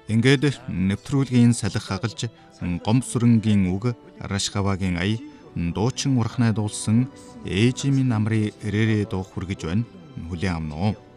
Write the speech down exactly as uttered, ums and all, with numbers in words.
Ингээд нэвтрүүлгийн салхи хагалж гомсрынгийн үг Рашхавагийн ая дуучин урхнаа дуулсан ээжийн минь намрын рэрэ дуу хүргэж байна. Хүлээн авна уу.